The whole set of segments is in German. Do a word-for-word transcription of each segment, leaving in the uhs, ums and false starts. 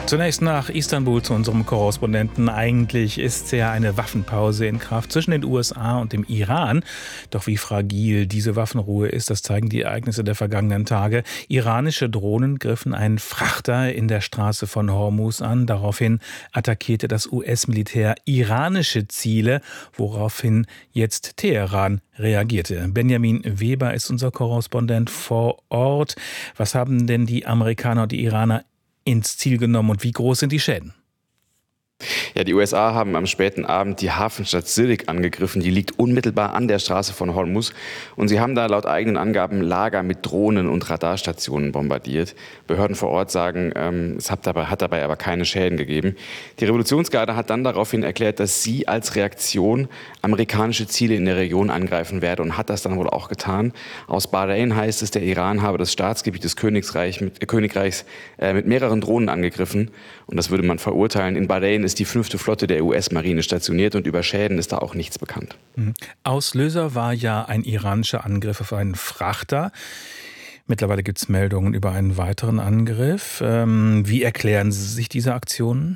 Zunächst nach Istanbul zu unserem Korrespondenten. Eigentlich ist ja eine Waffenpause in Kraft zwischen den U S A und dem Iran. Doch wie fragil diese Waffenruhe ist, das zeigen die Ereignisse der vergangenen Tage. Iranische Drohnen griffen einen Frachter in der Straße von Hormuz an. Daraufhin attackierte das U S-Militär iranische Ziele, woraufhin jetzt Teheran reagierte. Benjamin Weber ist unser Korrespondent vor Ort. Was haben denn die Amerikaner und die Iraner ins Ziel genommen und wie groß sind die Schäden? Ja, die U S A haben am späten Abend die Hafenstadt Sirik angegriffen. Die liegt unmittelbar an der Straße von Hormuz. Und sie haben da laut eigenen Angaben Lager mit Drohnen und Radarstationen bombardiert. Behörden vor Ort sagen, ähm, es hat dabei, hat dabei aber keine Schäden gegeben. Die Revolutionsgarde hat dann daraufhin erklärt, dass sie als Reaktion amerikanische Ziele in der Region angreifen werde und hat das dann wohl auch getan. Aus Bahrain heißt es, der Iran habe das Staatsgebiet des Königreich mit, äh, Königreichs äh, mit mehreren Drohnen angegriffen. Und das würde man verurteilen. In Bahrain ist die fünfte Flotte der U S-Marine stationiert und über Schäden ist da auch nichts bekannt. Auslöser war ja ein iranischer Angriff auf einen Frachter. Mittlerweile gibt es Meldungen über einen weiteren Angriff. Wie erklären Sie sich diese Aktionen?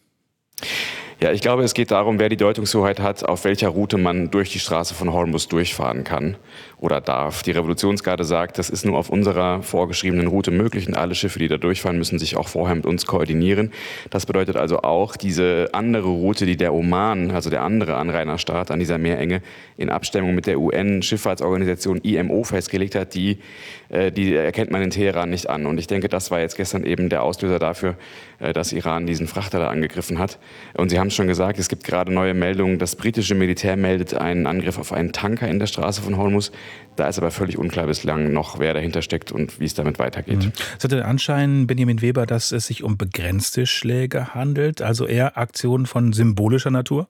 Ja, ich glaube, es geht darum, wer die Deutungshoheit hat, auf welcher Route man durch die Straße von Hormuz durchfahren kann oder darf. Die Revolutionsgarde sagt, das ist nur auf unserer vorgeschriebenen Route möglich und alle Schiffe, die da durchfahren, müssen sich auch vorher mit uns koordinieren. Das bedeutet also auch, diese andere Route, die der Oman, also der andere Anrainerstaat an dieser Meerenge, in Abstimmung mit der U N-Schifffahrtsorganisation I M O festgelegt hat, die, die erkennt man in Teheran nicht an. Und ich denke, das war jetzt gestern eben der Auslöser dafür, dass Iran diesen Frachter da angegriffen hat. Und Sie haben schon gesagt, es gibt gerade neue Meldungen. Das britische Militär meldet einen Angriff auf einen Tanker in der Straße von Hormuz. Da ist aber völlig unklar bislang noch, wer dahinter steckt und wie es damit weitergeht. Mhm. Es hat den Anschein, Benjamin Weber, dass es sich um begrenzte Schläge handelt, also eher Aktionen von symbolischer Natur?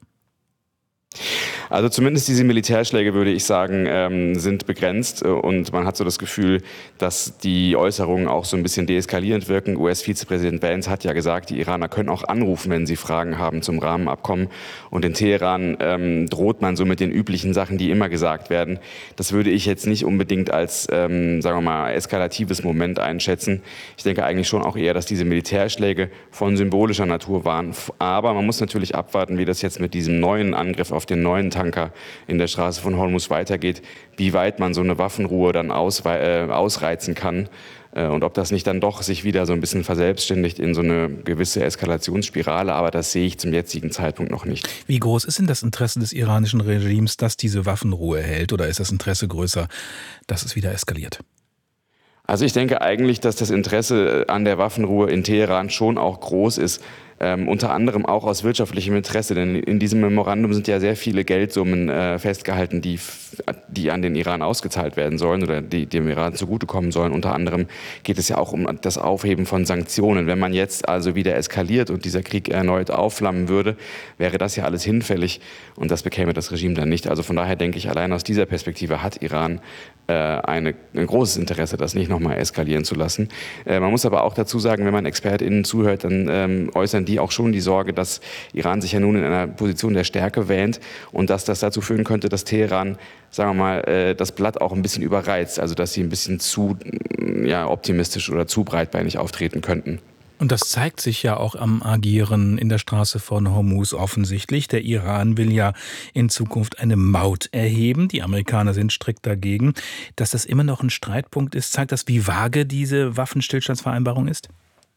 Also zumindest diese Militärschläge, würde ich sagen, ähm, sind begrenzt und man hat so das Gefühl, dass die Äußerungen auch so ein bisschen deeskalierend wirken. U S-Vizepräsident Vance hat ja gesagt, die Iraner können auch anrufen, wenn sie Fragen haben zum Rahmenabkommen. Und in Teheran ähm, droht man so mit den üblichen Sachen, die immer gesagt werden. Das würde ich jetzt nicht unbedingt als, ähm, sagen wir mal, eskalatives Moment einschätzen. Ich denke eigentlich schon auch eher, dass diese Militärschläge von symbolischer Natur waren. Aber man muss natürlich abwarten, wie das jetzt mit diesem neuen Angriff auf den neuen Tanker in der Straße von Hormuz weitergeht, wie weit man so eine Waffenruhe dann aus, äh, ausreizen kann äh, und ob das nicht dann doch sich wieder so ein bisschen verselbstständigt in so eine gewisse Eskalationsspirale, aber das sehe ich zum jetzigen Zeitpunkt noch nicht. Wie groß ist denn das Interesse des iranischen Regimes, dass diese Waffenruhe hält, oder ist das Interesse größer, dass es wieder eskaliert? Also ich denke eigentlich, dass das Interesse an der Waffenruhe in Teheran schon auch groß ist. Ähm, unter anderem auch aus wirtschaftlichem Interesse, denn in diesem Memorandum sind ja sehr viele Geldsummen äh, festgehalten, die, die an den Iran ausgezahlt werden sollen oder die dem Iran zugutekommen sollen. Unter anderem geht es ja auch um das Aufheben von Sanktionen. Wenn man jetzt also wieder eskaliert und dieser Krieg erneut aufflammen würde, wäre das ja alles hinfällig und das bekäme das Regime dann nicht. Also von daher denke ich, allein aus dieser Perspektive hat Iran äh, eine, ein großes Interesse, das nicht nochmal eskalieren zu lassen. Äh, man muss aber auch dazu sagen, wenn man ExpertInnen zuhört, dann ähm, äußern die auch schon die Sorge, dass Iran sich ja nun in einer Position der Stärke wähnt und dass das dazu führen könnte, dass Teheran, sagen wir mal, das Blatt auch ein bisschen überreizt, also dass sie ein bisschen zu ja, optimistisch oder zu breitbeinig auftreten könnten. Und das zeigt sich ja auch am Agieren in der Straße von Hormuz offensichtlich. Der Iran will ja in Zukunft eine Maut erheben. Die Amerikaner sind strikt dagegen. Dass das immer noch ein Streitpunkt ist, zeigt das, wie vage diese Waffenstillstandsvereinbarung ist?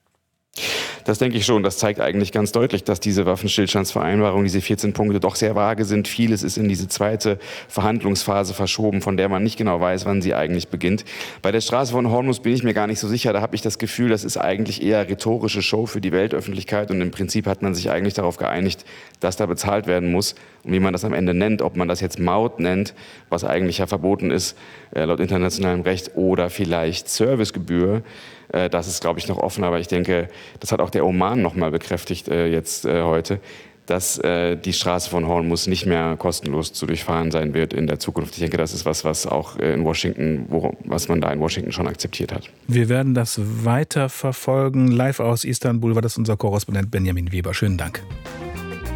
Das denke ich schon. Das zeigt eigentlich ganz deutlich, dass diese Waffenstillstandsvereinbarung, diese vierzehn Punkte doch sehr vage sind. Vieles ist in diese zweite Verhandlungsphase verschoben, von der man nicht genau weiß, wann sie eigentlich beginnt. Bei der Straße von Hormuz bin ich mir gar nicht so sicher. Da habe ich das Gefühl, das ist eigentlich eher rhetorische Show für die Weltöffentlichkeit. Und im Prinzip hat man sich eigentlich darauf geeinigt, dass da bezahlt werden muss. Und wie man das am Ende nennt, ob man das jetzt Maut nennt, was eigentlich ja verboten ist, äh, laut internationalem Recht, oder vielleicht Servicegebühr, äh, das ist, glaube ich, noch offen. Aber ich denke, das hat auch der Oman noch mal bekräftigt äh, jetzt äh, heute, dass äh, die Straße von Hormuz nicht mehr kostenlos zu durchfahren sein wird in der Zukunft. Ich denke, das ist was, was auch äh, in Washington, wo, was man da in Washington schon akzeptiert hat. Wir werden das weiter verfolgen. Live aus Istanbul war das unser Korrespondent Benjamin Weber. Schönen Dank.